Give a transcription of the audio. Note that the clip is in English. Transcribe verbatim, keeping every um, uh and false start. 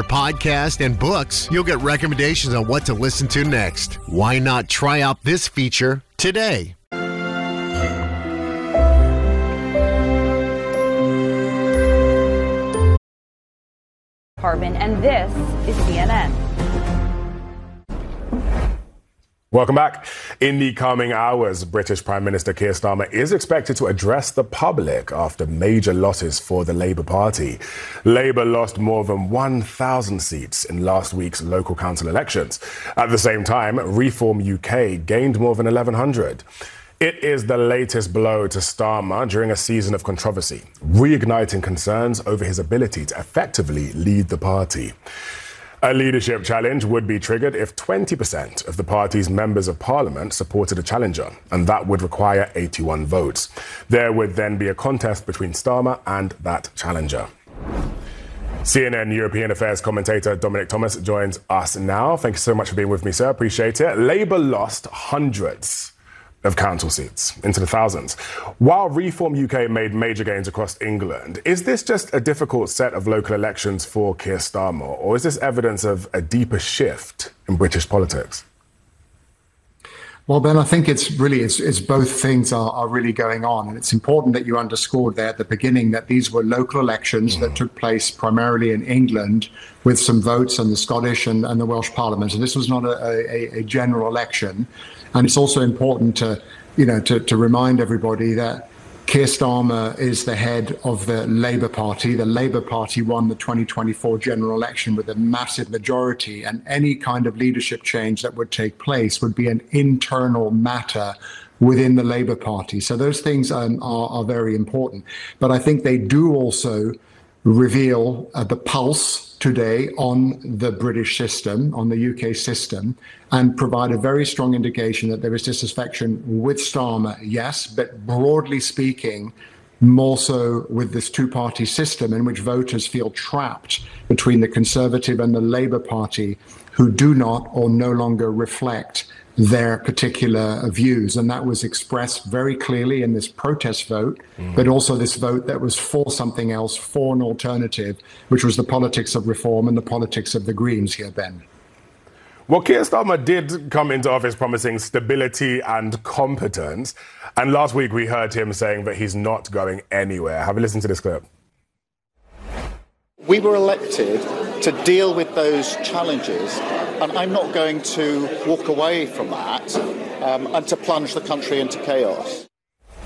favorite podcast and books, you'll get recommendations on what to listen to next. Why not try out this feature today? Carbon, and this is C N N. Welcome back. In the coming hours, British Prime Minister Keir Starmer is expected to address the public after major losses for the Labour Party. Labour lost more than one thousand seats in last week's local council elections. At the same time, Reform U K gained more than eleven hundred. It is the latest blow to Starmer during a season of controversy, reigniting concerns over his ability to effectively lead the party. A leadership challenge would be triggered if twenty percent of the party's members of parliament supported a challenger, and that would require eighty-one votes. There would then be a contest between Starmer and that challenger. C N N European Affairs commentator Dominic Thomas joins us now. Thank you so much for being with me, sir. Appreciate it. Labour lost hundreds of council seats, into the thousands. While Reform U K made major gains across England, is this just a difficult set of local elections for Keir Starmer, or is this evidence of a deeper shift in British politics? Well, Ben, I think it's really, it's, it's both things are, are really going on. And it's important that you underscored there at the beginning that these were local elections mm. that took place primarily in England with some votes in the Scottish and, and the Welsh Parliament. And this was not a, a, a general election. And it's also important to, you know, to, to remind everybody that Keir Starmer is the head of the Labour Party. The Labour Party won the twenty twenty-four general election with a massive majority, and any kind of leadership change that would take place would be an internal matter within the Labour Party. So those things are, are, are very important. But I think they do also reveal uh, the pulse today on the British system, on the U K system, and provide a very strong indication that there is dissatisfaction with Starmer, yes, but broadly speaking, more so with this two-party system in which voters feel trapped between the Conservative and the Labour Party, who do not or no longer reflect their particular views. And that was expressed very clearly in this protest vote, mm. but also this vote that was for something else, for an alternative, which was the politics of reform and the politics of the Greens here, Ben. Well, Keir Starmer did come into office promising stability and competence. And last week we heard him saying that he's not going anywhere. Have a listen to this clip. We were elected to deal with those challenges, and I'm not going to walk away from that um, and to plunge the country into chaos.